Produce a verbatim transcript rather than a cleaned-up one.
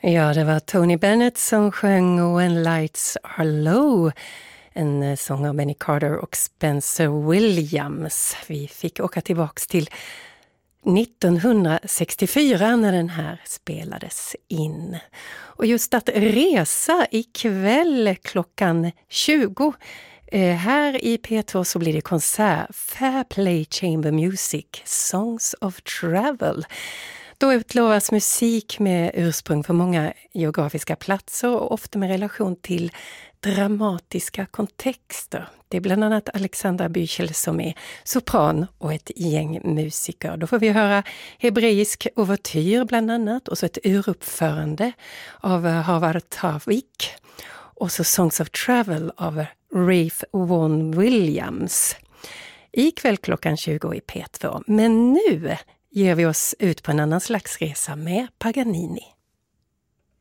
Ja, det var Tony Bennett som sjöng When Lights Are Low, en sång av Benny Carter och Spencer Williams. Vi fick åka tillbaks till nittonhundrasextiofyra när den här spelades in. Och just att resa ikväll klockan tjugo. Eh, här i P två så blir det konsert Fair Play Chamber Music, Songs of Travel. Då utlovas musik med ursprung för många geografiska platser och ofta med relation till dramatiska kontexter. Det är bland annat Alexandra Büchel som är sopran och ett gäng musiker. Då får vi höra hebreisk overtyr bland annat och så ett uruppförande av Harvard Tavik och så Songs of Travel av Ralph Vaughan Williams. Ikväll klockan tjugo i P två. Men nu ger vi oss ut på en annan slags resa med Paganini.